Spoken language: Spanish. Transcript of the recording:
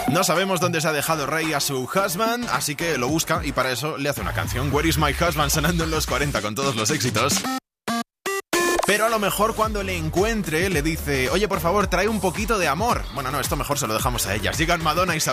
No sabemos dónde se ha dejado Ray a su husband, así que lo busca y para eso le hace una canción. Where is my husband, sonando en los 40 con todos los éxitos. Pero a lo mejor cuando le encuentre le dice: oye, por favor, trae un poquito de amor. Bueno, no, esto mejor se lo dejamos a ellas. Llegan Madonna y